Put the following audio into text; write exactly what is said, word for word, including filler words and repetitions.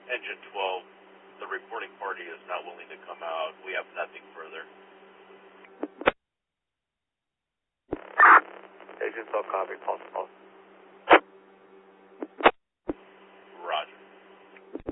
Engine twelve, the reporting party is not willing to come out. We have nothing further. Engine twelve, copy, pulse, pulse.